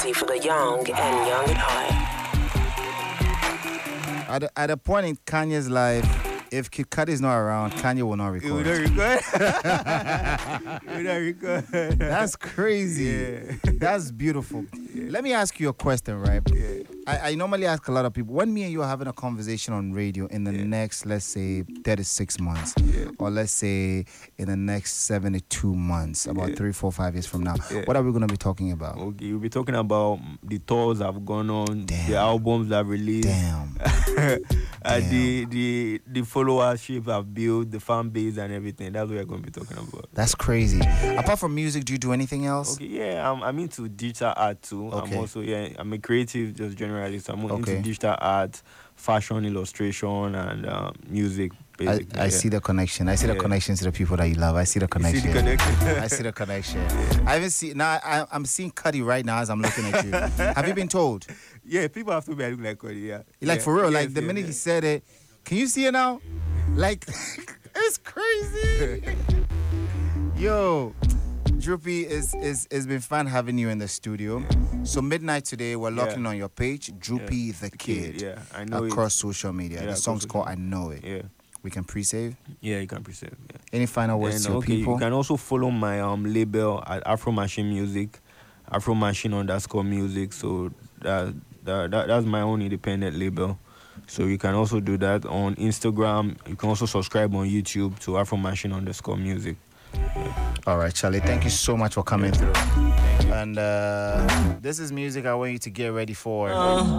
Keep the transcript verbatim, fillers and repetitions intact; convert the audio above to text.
For the young and young at heart. At a, at a point in Kanye's life, if Kid Cudi is not around, Kanye will not record. You will not record. You will not record. That's crazy. Yeah. That's beautiful. Yeah. Let me ask you a question, right? Yeah. I, I normally ask a lot of people, when me and you are having a conversation on radio in the yeah. next, let's say, thirty-six months, yeah. or let's say in the next seventy-two months, about yeah. three, four, five years from now, yeah. what are we going to be talking about? Okay, we'll be talking about the tours I've gone on, Damn. the albums that I've released, Damn. uh, Damn. the the the followership I've built, the fan base and everything. That's what we're going to be talking about. That's crazy. Apart from music, do you do anything else? Okay, yeah, I'm, I'm into digital art too. Okay. I'm also, yeah, I'm a creative, just generally. So I'm Okay. into digital art, fashion, illustration, and uh, music. I, Basically, I yeah. see the connection. I see the Yeah. connection to the people that you love. I see the You connection. see the connection? I see the connection. I haven't seen now. I, I'm seeing Cudi right now as I'm looking at you. Have you been told? Yeah, people have to be I look like Cudi. Yeah, Like yeah. for real. Yes, Like the yes, minute yes. he said it, can you see it now? Like it's crazy. Yo, Droopy, is is it's been fun having you in the studio. So midnight today, we're locking Yeah. on your page, Droopy Yeah. the Kid, Yeah, I know across social media. Yeah, the across song's social called I Know It. Yeah, We can pre-save. yeah, you can present. Yeah. Any final words And, to your okay, people? you can also follow my um label at Afro Machine Music, Afro Machine underscore music. So that, that that that's my own independent label. So you can also do that on Instagram. You can also subscribe on YouTube to Afro Machine underscore music. All right, Charlie. Thank you so much for coming through. And uh, this is music I want you to get ready for.